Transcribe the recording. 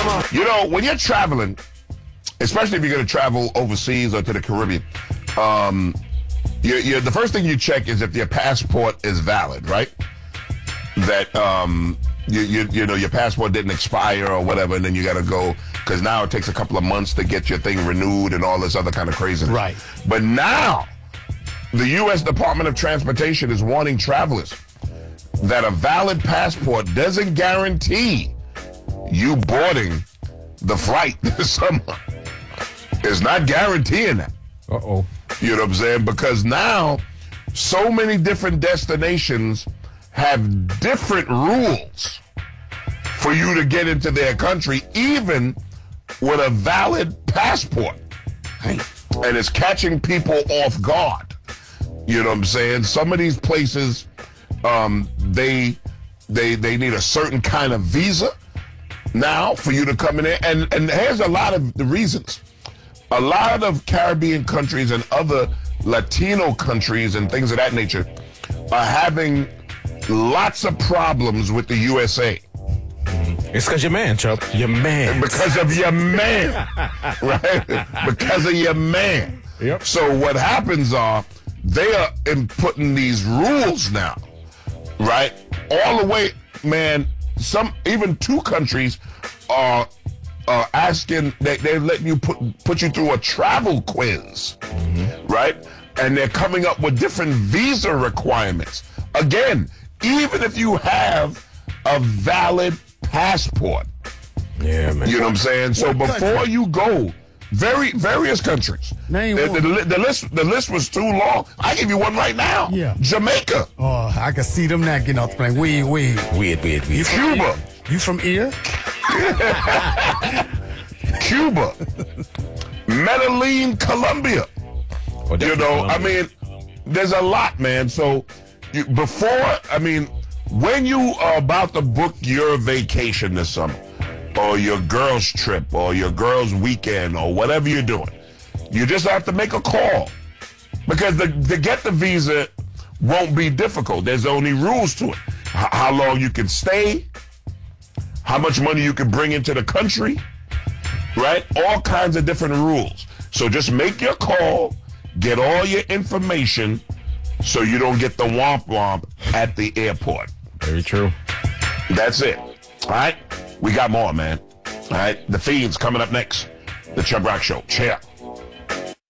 You know, when you're traveling, especially if you're going to travel overseas or to the Caribbean, the first thing you check is if your passport is valid, right? That you know your passport didn't expire or whatever, and then you got to go because now it takes a couple of months to get your thing renewed and all this other kind of craziness. Right. But now, the U.S. Department of Transportation is warning travelers that a valid passport doesn't guarantee you boarding the flight this summer. It's not guaranteeing that. Uh-oh. You know what I'm saying? Because now, so many different destinations have different rules for you to get into their country, even with a valid passport. And it's catching people off guard. You know what I'm saying? Some of these places, they need a certain kind of visa now for you to come in there. And here's a lot of the reasons. A lot of Caribbean countries and other Latino countries and things of that nature are having lots of problems with the USA. It's because your man, Chubb. Your man. Because of your man. Right? Because of your man. Yep. So what happens are they are inputting these rules now. Right? All the way, man, even two countries are asking, they're letting you put you through a travel quiz, right? And they're coming up with different visa requirements. Again, even if you have a valid passport. Yeah, man. You know what I'm saying? So before you go, various countries. Name one. The list was too long. I give you one right now. Yeah. Jamaica. Oh, I can see them not getting off the plane. Weird. Cuba. You from here? Cuba. Medellin, Colombia. Oh, you know, Colombia. I mean, there's a lot, man. So when you are about to book your vacation this summer, or your girl's trip, or your girl's weekend, or whatever you're doing, you just have to make a call. Because to get the visa won't be difficult. There's only rules to it. How long you can stay, how much money you can bring into the country, right? All kinds of different rules. So just make your call, get all your information, so you don't get the womp at the airport. Very true. That's it. All right? We got more, man. All right? The Fiends coming up next. The Chubb Rock Show. Cheer.